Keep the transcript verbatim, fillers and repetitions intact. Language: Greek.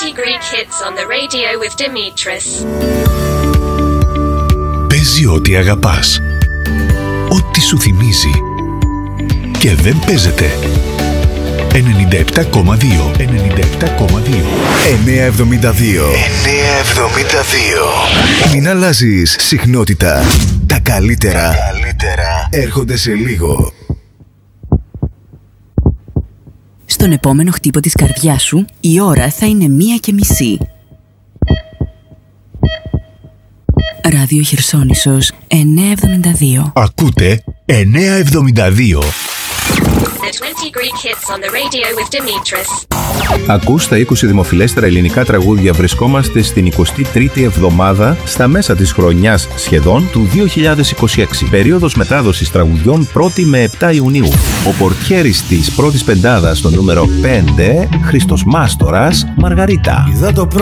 twenty Greek hits on the radio with Dimitris. Παίζει ό,τι αγαπάς. Ό,τι σου θυμίζει. Και δεν παίζεται. ενενήντα επτά κόμμα δύο. ενενήντα επτά κόμμα δύο. εννιακόσια εβδομήντα δύο. εννιακόσια εβδομήντα δύο. Μην αλλάζεις συχνότητα. Τα καλύτερα, Τα καλύτερα έρχονται σε λίγο. Στον επόμενο χτύπο της καρδιάς σου, η ώρα θα είναι μία και μισή. Ράδιο Χερσόνησος εννιακόσια εβδομήντα δύο. Ακούτε εννιακόσια εβδομήντα δύο. twenty Greek hits on the radio with Dimitris. Ακούς τα είκοσι δημοφιλέστερα ελληνικά τραγούδια. Βρισκόμαστε στην εικοστή τρίτη εβδομάδα, στα μέσα της χρονιάς σχεδόν του δύο χιλιάδες είκοσι έξι. Περίοδος μετάδοσης τραγουδιών πρώτη με επτά Ιουνίου. Ο πορτιέρης της πρώτης πεντάδας στο νούμερο πέντε, Χριστός Μάστορας, Μαργαρίτα. Είδα το